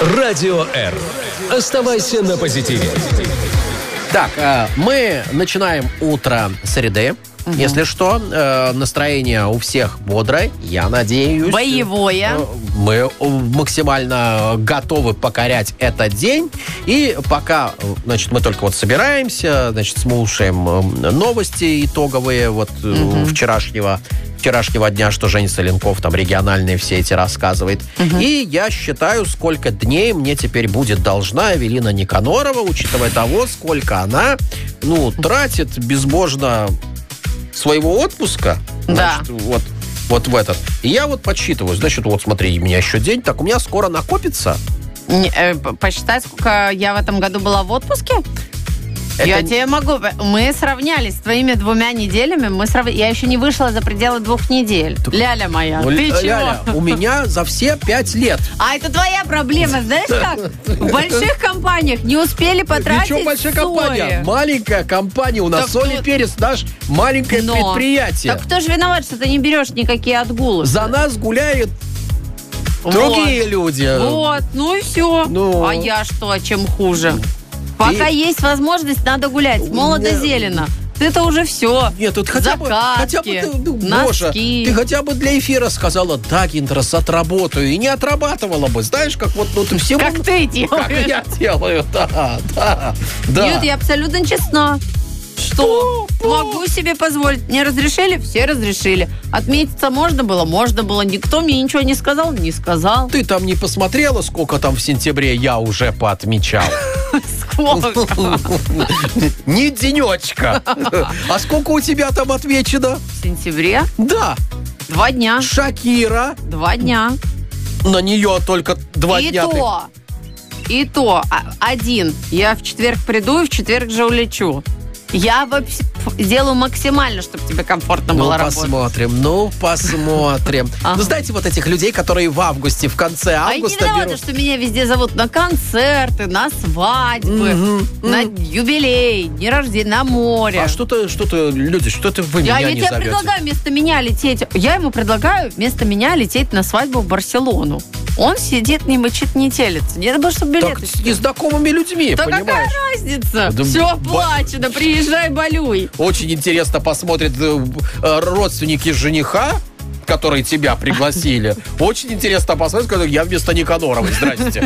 Радио Р. Оставайся на позитиве. Так, мы начинаем утро среды. Если что, настроение у всех бодрое, я надеюсь. Боевое. Мы максимально готовы покорять этот день. И пока, значит, мы только вот собираемся, значит, слушаем новости итоговые вот вчерашнего дня, что Женя Соленков там региональные все эти рассказывает. И я считаю, сколько дней мне теперь будет должна Эвелина Никонорова, учитывая того, сколько она, тратит безбожно своего отпуска. Да. Значит, вот в этот. И я вот подсчитываю. Значит, вот смотри, у меня еще день, так у меня скоро накопится. Посчитай, сколько я в этом году была в отпуске? Я тебе могу. Мы сравнялись с твоими 2 неделями. Я еще не вышла за пределы 2 недель. Ляля моя, ты чего? Ляля, у меня за все 5 лет. А это твоя проблема, знаешь как? В больших компаниях не успели потратить Ничего, большая компания. Маленькая компания. У нас соль и перец, наш маленькое предприятие. Так кто же виноват, что ты не берешь никакие отгулы? За нас гуляют другие люди. Вот, ну и все. А я что, чем хуже? Пока есть возможность, надо гулять. Молодо-зелено. Это уже все. Нет, тут хотя бы Гоша, ты хотя бы для эфира сказала: да, Гиндрас, отработаю. И не отрабатывала бы. Знаешь, как вот ты всего... Как ты делаешь. Как я делаю, да. Нет, я абсолютно честна. Что? Могу себе позволить. Мне разрешили? Все разрешили. Отметиться можно было? Можно было. Никто мне ничего не сказал? Не сказал. Ты там не посмотрела, сколько там в сентябре я уже поотмечал? Сколько? Не денечка. А сколько у тебя там отмечено? В сентябре? Да. 2 дня. Шакира? 2 дня. На нее только 2 дня. И то. 1. Я в четверг приду и в четверг же улечу. Я вообще делаю максимально, чтобы тебе комфортно было работать. Посмотрим. Ага. Знаете, вот этих людей, которые в августе, в конце августа не виновата, что меня везде зовут на концерты, на свадьбы, на юбилей, дни рождения, на море. А что-то, люди, что-то вы меня не зовете. Я тебе предлагаю вместо меня лететь. Я ему предлагаю вместо меня лететь на свадьбу в Барселону. Он сидит, не мычит, не телится. Не надо, чтобы билеты. Так с незнакомыми людьми, да понимаешь? Какая разница? Да, все оплачено, приезжай, болюй. Очень интересно посмотрят родственники жениха, которые тебя пригласили. Очень интересно посмотреть, когда я вместо Никоноровой. Здрасте.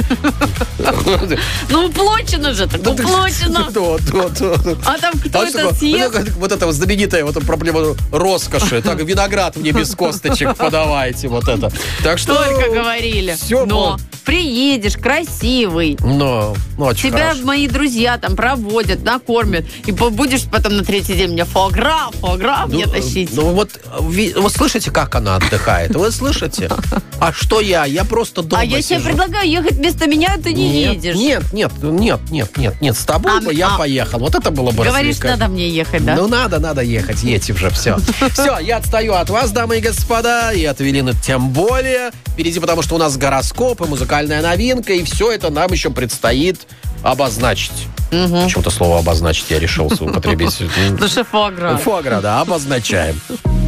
Уплочено же, так уплочено. А там кто-то съел? Вот это знаменитая проблема роскоши. Так, виноград мне без косточек подавайте. Вот это. Так что... Только говорили. Но приедешь, красивый. Очень тебя хорошо. Мои друзья там проводят, накормят. И будешь потом на 3-й день мне фуагра мне тащить. Вот слышите, как она отдыхает? Вы слышите? А что я? Я просто дома сижу. А я тебе предлагаю ехать вместо меня, ты не едешь. Нет, с тобой бы я поехал. Вот это было бы Говоришь, надо мне ехать, да? Надо ехать, едьте уже, все. Все, я отстаю от вас, дамы и господа, и от Эвелины тем более. Впереди, потому что у нас гороскоп и музыкальная новинка, и все это нам еще предстоит обозначить. Почему-то слово «обозначить» я решил употребить. Потому что фуагра. Фуагра, да, обозначаем.